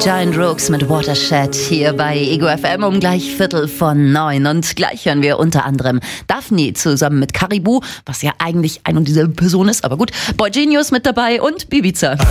Giant Rooks mit Watershed hier bei Ego FM um gleich 8:45. Und gleich hören wir unter anderem Daphne zusammen mit Caribou, was ja eigentlich ein und dieselbe Person ist, aber gut. Boy Genius mit dabei und Ibiza.